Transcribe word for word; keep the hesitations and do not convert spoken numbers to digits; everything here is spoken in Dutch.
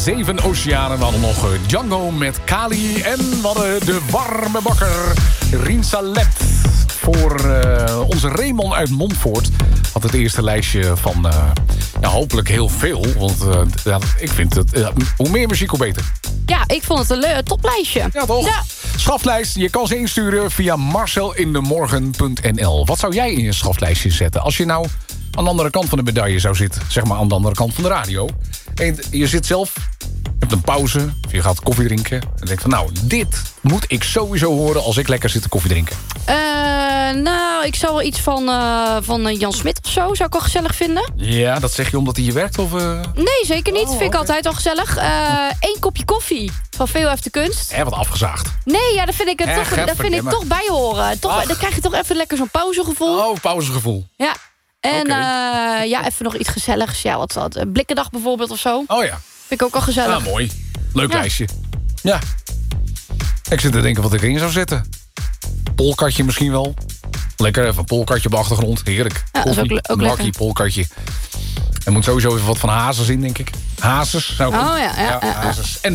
Zeven Oceanen. We hadden nog uh, Django met Kali. En we hadden de warme bakker Rien Salet. Voor uh, onze Raymond uit Montfort had het eerste lijstje van uh, ja, hopelijk heel veel. Want uh, ja, ik vind het, uh, hoe meer muziek, hoe beter. Ja, ik vond het een uh, toplijstje. Ja, toch? Ja. Schaflijst, je kan ze insturen via marcelindemorgen punt n l. Wat zou jij in je schaflijstje zetten? Als je nou aan de andere kant van de medaille zou zitten. Zeg maar aan de andere kant van de radio. En je zit zelf, je hebt een pauze, of je gaat koffie drinken. En denkt van nou, dit moet ik sowieso horen als ik lekker zit te koffie drinken. Uh, nou, ik zou wel iets van, uh, van uh, Jan Smit of zo, zou ik wel gezellig vinden. Ja, dat zeg je omdat hij hier werkt? Of, uh... Nee, zeker niet. Oh, Vind ik okay. altijd al gezellig. Eén uh, kopje koffie van Veel Heeft de Kunst. Hé, wat afgezaagd. Nee, ja, dat vind ik, het He, toch, dat vind ik toch bij horen. Toch, dan krijg je toch even lekker zo'n pauzegevoel. Oh, pauzegevoel. Ja. En okay. uh, ja, even nog iets gezelligs. Ja, wat, wat uh, Blikkendag bijvoorbeeld of zo. Oh ja. Vind ik ook al gezellig. Ah, mooi. Leuk ja. lijstje. Ja. Ik zit te denken wat ik erin zou zetten. Polkatje misschien wel. Lekker, even een polkatje op de achtergrond. Heerlijk. Ja, dat is ook, ook een bakkie, polkatje. Er moet sowieso even wat van hazes in, denk ik. Hazes. Zou ik oh ja, ja, ja, ja, hazes. En